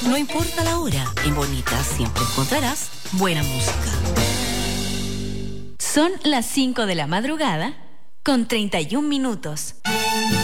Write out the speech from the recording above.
No importa la hora, en Bonita siempre encontrarás buena música. Son las 5 de la madrugada con 31 minutos.